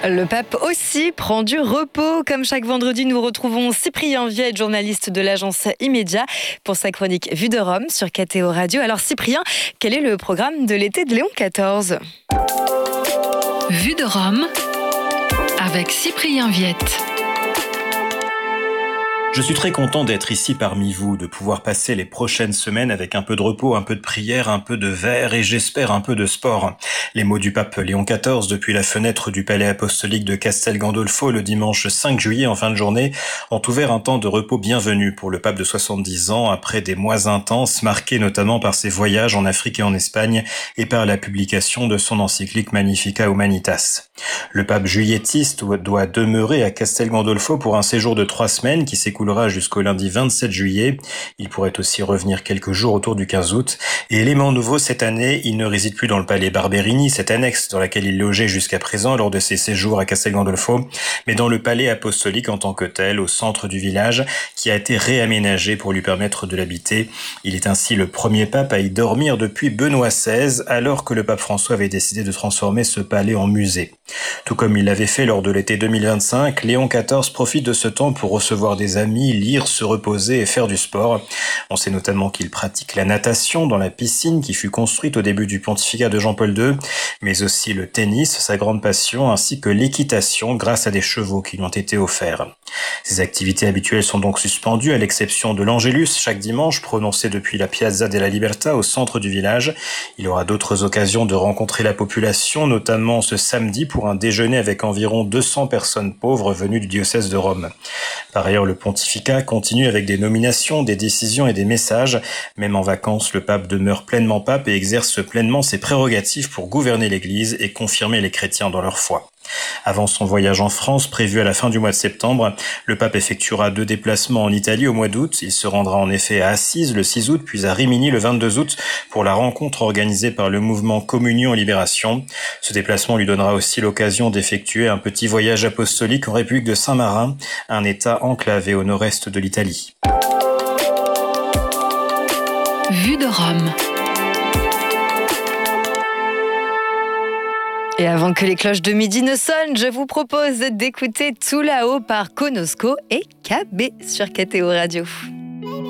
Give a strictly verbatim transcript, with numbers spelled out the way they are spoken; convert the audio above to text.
Le pape aussi prend du repos. Comme chaque vendredi, nous retrouvons Cyprien Viette, journaliste de l'agence Immédiat, pour sa chronique Vue de Rome sur K T O Radio. Alors Cyprien, quel est le programme de l'été de Léon quatorze ? Vue de Rome avec Cyprien Viette. Je suis très content d'être ici parmi vous, de pouvoir passer les prochaines semaines avec un peu de repos, un peu de prière, un peu de verre et j'espère un peu de sport. Les mots du pape Léon quatorze depuis la fenêtre du palais apostolique de Castel Gandolfo le dimanche cinq juillet en fin de journée ont ouvert un temps de repos bienvenu pour le pape de soixante-dix ans après des mois intenses marqués notamment par ses voyages en Afrique et en Espagne et par la publication de son encyclique Magnificat Humanitas. Le pape juillettiste doit demeurer à Castel Gandolfo pour un séjour de trois semaines qui s'écoule jusqu'au lundi vingt-sept juillet. Il pourrait aussi revenir quelques jours autour du quinze août. Et élément nouveau cette année, il ne réside plus dans le palais Barberini, cette annexe dans laquelle il logeait jusqu'à présent lors de ses séjours à Castel Gandolfo, mais dans le palais apostolique en tant que tel, au centre du village, qui a été réaménagé pour lui permettre de l'habiter. Il est ainsi le premier pape à y dormir depuis Benoît seize, alors que le pape François avait décidé de transformer ce palais en musée. Tout comme il l'avait fait lors de l'été deux mille vingt-cinq, Léon quatorze profite de ce temps pour recevoir des amis, lire, se reposer et faire du sport. On sait notamment qu'il pratique la natation dans la piscine qui fut construite au début du pontificat de Jean-Paul deux, mais aussi le tennis, sa grande passion, ainsi que l'équitation grâce à des chevaux qui lui ont été offerts. Ces activités habituelles sont donc suspendues à l'exception de l'Angélus chaque dimanche prononcé depuis la Piazza della Libertà au centre du village. Il aura d'autres occasions de rencontrer la population, notamment ce samedi pour un déjeuner avec environ deux cents personnes pauvres venues du diocèse de Rome. Par ailleurs, le pontificat continue avec des nominations, des décisions et des messages. Même en vacances, le pape demeure pleinement pape et exerce pleinement ses prérogatives pour gouverner l'Église et confirmer les chrétiens dans leur foi. Avant son voyage en France, prévu à la fin du mois de septembre, le pape effectuera deux déplacements en Italie au mois d'août. Il se rendra en effet à Assise le six août, puis à Rimini le vingt-deux août pour la rencontre organisée par le mouvement Communion et Libération. Ce déplacement lui donnera aussi l'occasion d'effectuer un petit voyage apostolique en République de Saint-Marin, un État enclavé au nord-est de l'Italie. Vue de Rome. Et avant que les cloches de midi ne sonnent, je vous propose d'écouter Tout là-haut par Konosko et K B sur K T O Radio.